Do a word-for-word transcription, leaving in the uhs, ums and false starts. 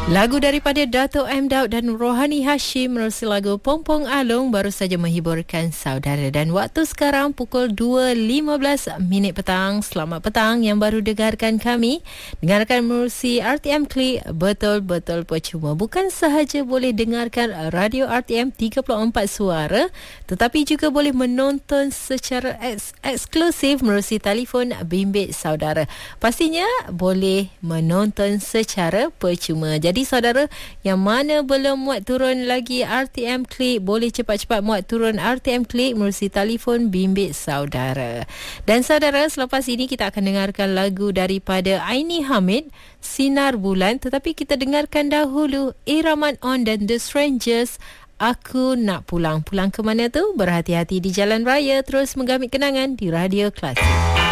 Lagu daripada Dato' M. Daud dan Rohani Hashim menerusi lagu Pompong Alung baru saja menghiburkan saudara. Dan waktu sekarang pukul dua lima belas minit petang. Selamat petang yang baru dengarkan kami. Dengarkan menerusi R T M Klik, betul-betul percuma. Bukan sahaja boleh dengarkan radio R T M tiga puluh empat suara, tetapi juga boleh menonton secara eks- eksklusif menerusi telefon bimbit saudara. Pastinya boleh menonton secara percuma. Jadi saudara yang mana belum muat turun lagi R T M Klik, boleh cepat-cepat muat turun R T M Klik melalui telefon bimbit saudara. Dan saudara, selepas ini kita akan dengarkan lagu daripada Aini Hamid, Sinar Bulan. Tetapi kita dengarkan dahulu Iraman On dan The Strangers, Aku Nak Pulang. Pulang ke mana tu? Berhati-hati di jalan raya, terus menggamit kenangan di Radio Klasik.